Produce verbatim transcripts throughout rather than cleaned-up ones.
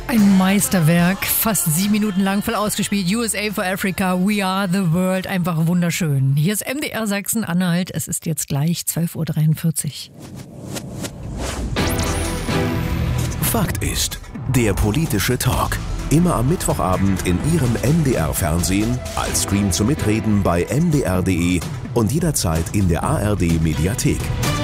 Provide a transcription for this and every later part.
Ein Meisterwerk, fast sieben Minuten lang voll ausgespielt. U S A for Africa, We Are the World, einfach wunderschön. Hier ist M D R Sachsen-Anhalt, es ist jetzt gleich zwölf Uhr dreiundvierzig. Fakt ist, der politische Talk. Immer am Mittwochabend in Ihrem M D R-Fernsehen, als Stream zum Mitreden bei m d r punkt d e und jederzeit in der A R D-Mediathek.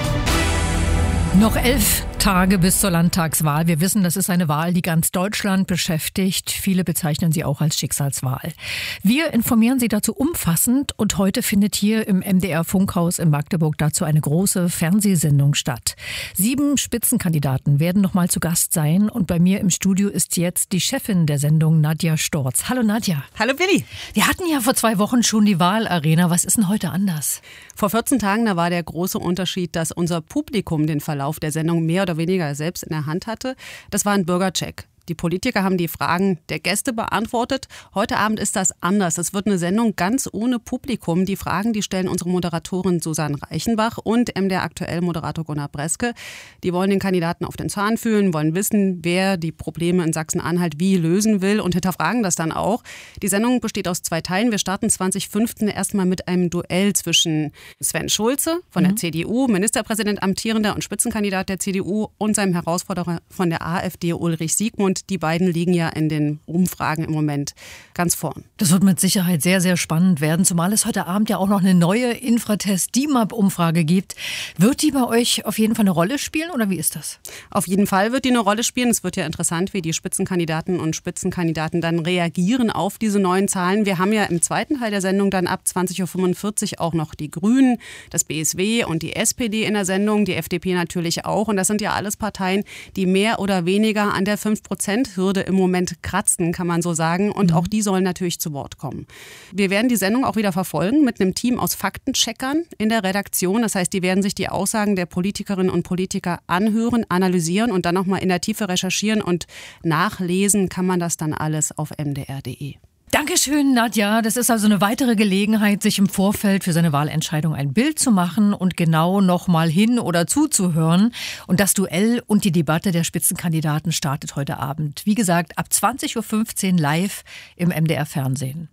Noch elf Tage bis zur Landtagswahl. Wir wissen, das ist eine Wahl, die ganz Deutschland beschäftigt. Viele bezeichnen sie auch als Schicksalswahl. Wir informieren Sie dazu umfassend und heute findet hier im M D R Funkhaus in Magdeburg dazu eine große Fernsehsendung statt. Sieben Spitzenkandidaten werden noch mal zu Gast sein und bei mir im Studio ist jetzt die Chefin der Sendung, Nadja Storz. Hallo Nadja. Hallo Billy. Wir hatten ja vor zwei Wochen schon die Wahlarena. Was ist denn heute anders? Vor vierzehn Tagen, da war der große Unterschied, dass unser Publikum den Verlauf der Sendung mehr oder weniger selbst in der Hand hatte. Das war ein Bürgercheck. Die Politiker haben die Fragen der Gäste beantwortet. Heute Abend ist das anders. Es wird eine Sendung ganz ohne Publikum. Die Fragen, die stellen unsere Moderatorin Susanne Reichenbach und M D R Aktuell-Moderator Gunnar Breske. Die wollen den Kandidaten auf den Zahn fühlen, wollen wissen, wer die Probleme in Sachsen-Anhalt wie lösen will und hinterfragen das dann auch. Die Sendung besteht aus zwei Teilen. Wir starten zwanzig fünfzehn erstmal mit einem Duell zwischen Sven Schulze von der mhm. C D U, Ministerpräsident amtierender und Spitzenkandidat der C D U und seinem Herausforderer von der AfD, Ulrich Siegmund. Die beiden liegen ja in den Umfragen im Moment ganz vorn. Das wird mit Sicherheit sehr, sehr spannend werden, zumal es heute Abend ja auch noch eine neue Infratest-D M A P-Umfrage gibt. Wird die bei euch auf jeden Fall eine Rolle spielen oder wie ist das? Auf jeden Fall wird die eine Rolle spielen. Es wird ja interessant, wie die Spitzenkandidaten und Spitzenkandidaten dann reagieren auf diese neuen Zahlen. Wir haben ja im zweiten Teil der Sendung dann ab zwanzig Uhr fünfundvierzig auch noch die Grünen, das B S W und die S P D in der Sendung, die F D P natürlich auch. Und das sind ja alles Parteien, die mehr oder weniger an der fünf Prozent Hürde im Moment kratzen, kann man so sagen. Und mhm. auch die sollen natürlich zu Wort kommen. Wir werden die Sendung auch wieder verfolgen mit einem Team aus Faktencheckern in der Redaktion. Das heißt, die werden sich die Aussagen der Politikerinnen und Politiker anhören, analysieren und dann nochmal in der Tiefe recherchieren. Und nachlesen kann man das dann alles auf m d r punkt d e. Dankeschön, Nadja. Das ist also eine weitere Gelegenheit, sich im Vorfeld für seine Wahlentscheidung ein Bild zu machen und genau noch mal hin oder zuzuhören. Und das Duell und die Debatte der Spitzenkandidaten startet heute Abend. Wie gesagt, ab zwanzig Uhr fünfzehn live im M D R Fernsehen.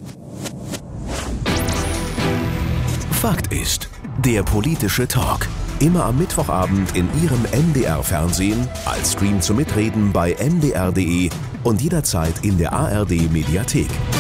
Fakt ist, der politische Talk. Immer am Mittwochabend in Ihrem M D R-Fernsehen, als Stream zum Mitreden bei m d r punkt d e und jederzeit in der A R D-Mediathek.